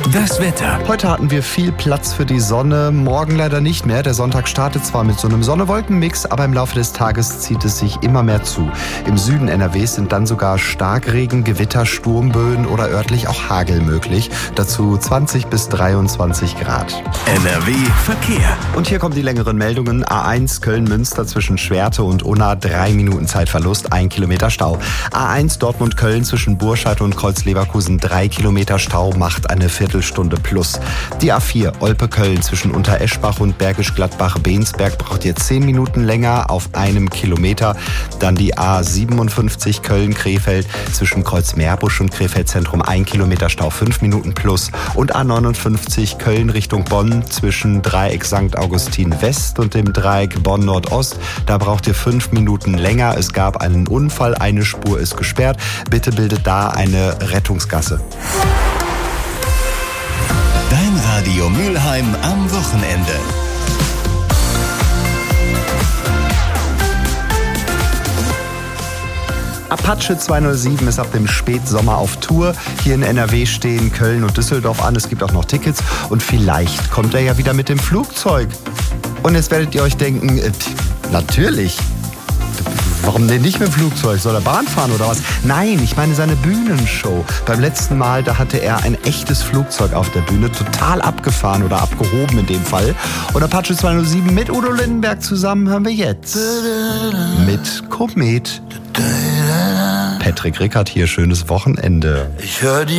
Das Wetter. Heute hatten wir viel Platz für die Sonne, morgen leider nicht mehr. Der Sonntag startet zwar mit so einem Sonne-Wolken-Mix, aber im Laufe des Tages zieht es sich immer mehr zu. Im Süden NRWs sind dann sogar Starkregen, Gewitter, Sturmböen oder örtlich auch Hagel möglich. Dazu 20 bis 23 Grad. NRW Verkehr. Und hier kommen die längeren Meldungen. A1 Köln-Münster zwischen Schwerte und Unna, 3 Minuten Zeitverlust, 1 Kilometer Stau. A1 Dortmund-Köln zwischen Burscheid und Kreuz-Leverkusen, 3 Kilometer Stau, macht eine Viertelstunde plus. Die A4 Olpe-Köln zwischen Untereschbach und Bergisch Gladbach-Bensberg braucht ihr 10 Minuten länger auf 1 Kilometer. Dann die A57 Köln-Krefeld zwischen Kreuz-Meerbusch und Krefeld-Zentrum, 1 Kilometer Stau, 5 Minuten plus. Und A59 Köln Richtung Bonn zwischen Dreieck St. Augustin West und dem Dreieck Bonn Nordost. Da braucht ihr 5 Minuten länger. Es gab einen Unfall, eine Spur ist gesperrt. Bitte bildet da eine Rettungsgasse. Dein Radio Mülheim am Wochenende. Apache 207 ist ab dem Spätsommer auf Tour. Hier in NRW stehen Köln und Düsseldorf an. Es gibt auch noch Tickets und vielleicht kommt er ja wieder mit dem Flugzeug. Und jetzt werdet ihr euch denken, natürlich. Warum denn nicht mit dem Flugzeug? Soll er Bahn fahren oder was? Nein, ich meine seine Bühnenshow. Beim letzten Mal, da hatte er ein echtes Flugzeug auf der Bühne, total abgefahren oder abgehoben in dem Fall. Und Apache 207 mit Udo Lindenberg zusammen hören wir jetzt mit Komet. Patrick Rickard hier, schönes Wochenende. Ich höre die